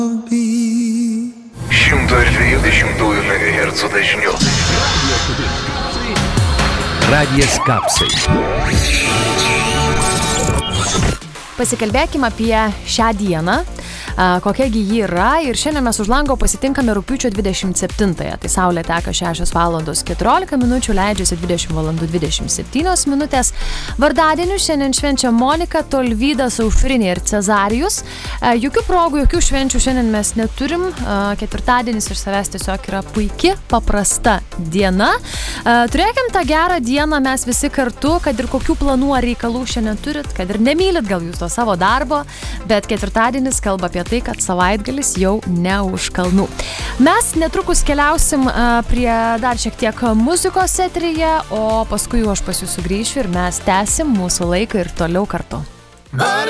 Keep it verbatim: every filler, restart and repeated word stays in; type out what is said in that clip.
šimto dvidešimt megahercų dažniu. Radijas Kapsai. Pasikalbėkime apie šią dieną, kokiagi ji yra, ir šiandien mes už lango pasitinkame rugpjūčio dvidešimt septintąją. Tai saulė teka šešios valandos keturiolika minučių, leidžiasi dvidešimt valandų dvidešimt septynios minutės. Vardadienių šiandien švenčia Monika, Tolvydas, Aušrinė ir Cezarijus. Jokių progų, jokių švenčių šiandien mes neturim. Ketvirtadienis iš savęs tiesiog yra puiki, paprasta diena. Turėkim tą gerą dieną mes visi kartu, kad ir kokių planų ar reikalų šiandien turit, kad ir nemylit gal jūs to savo darbo, bet ketvirtadienis kalba apie tai, kad savaitgalis jau ne už kalnų. Mes netrukus keliausim prie dar šiek tiek muzikos eteryje, o paskui jau aš pas jūs sugrįšiu ir mes tęsim mūsų laiką ir toliau kartu.